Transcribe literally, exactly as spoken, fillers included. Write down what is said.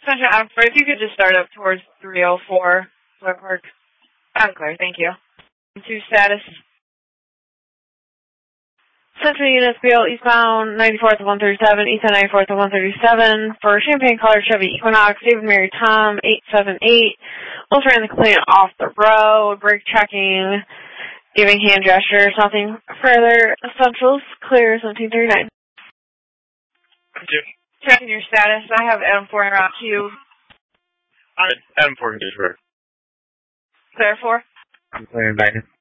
Central Adam four, if you could just start up towards three oh four, Blair Park. I'm clear, thank you. Two status. Central units, B L eastbound, ninety-fourth to one thirty-seven, eastbound ninety-fourth to one thirty-seven. For Champagne Color Chevy Equinox, David Mary Tom, eight seven eight. Also ran the complaint off the road, brake checking, giving hand gestures, nothing further. Essentials, clear, seventeen thirty-nine. Thank you. Checking your status, I have Adam four in route two. Alright, Adam four can do it. Clear four. I'm clearing back in.